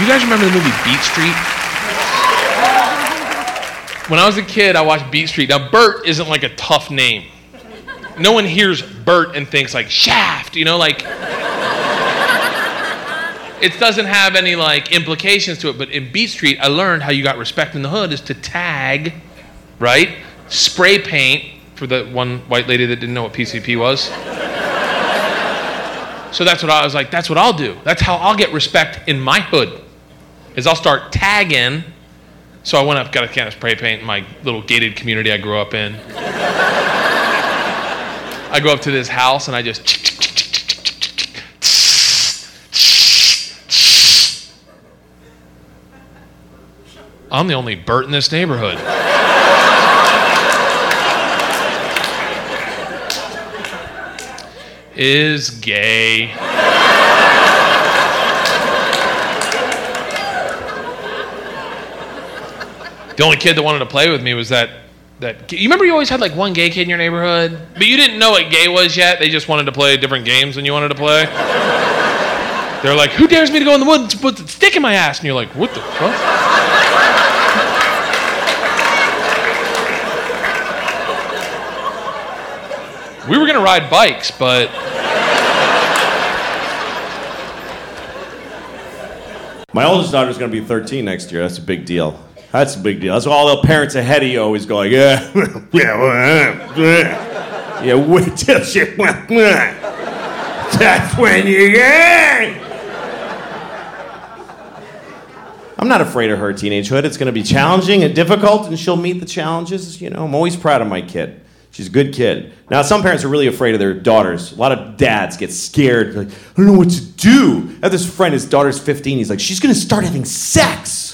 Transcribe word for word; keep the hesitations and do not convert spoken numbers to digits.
you guys remember the movie Beat Street? When I was a kid, I watched Beat Street. Now, Bert isn't like a tough name. No one hears Bert and thinks like Shaft, you know, like it doesn't have any like implications to it. But in Beat Street, I learned how you got respect in the hood is to tag, right? Spray paint for the one white lady that didn't know what P C P was. So that's what I was like, that's what I'll do. That's how I'll get respect in my hood, is I'll start tagging. So I went up, got a can of spray paint in my little gated community I grew up in. I go up to this house and I just... I'm the only Bert in this neighborhood. Is gay. The only kid that wanted to play with me was that, that you remember you always had like one gay kid in your neighborhood? But you didn't know what gay was yet. They just wanted to play different games than you wanted to play. They're like, who dares me to go in the woods and put a stick in my ass? And you're like, what the fuck? We were going to ride bikes, but... My oldest daughter's going to be thirteen next year. That's a big deal. That's a big deal. That's why all the parents ahead of you always go like, yeah, yeah, yeah, wait till she, that's when you get. I'm not afraid of her teenagehood. It's going to be challenging and difficult, and she'll meet the challenges. You know, I'm always proud of my kid. She's a good kid. Now, some parents are really afraid of their daughters. A lot of dads get scared. Like, I don't know what to do. I have this friend, his daughter's fifteen. He's like, she's going to start having sex.